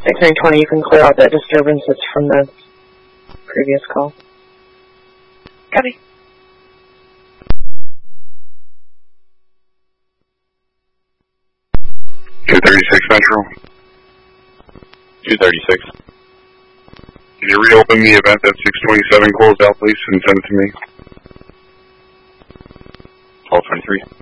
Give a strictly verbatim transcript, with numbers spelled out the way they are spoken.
six nine twenty, you can clear out that disturbance that's from the previous call. Copy. two thirty-six Metro. two thirty-six. Can you reopen the event that six twenty-seven closed out, please, and send it to me? twelve twenty-three.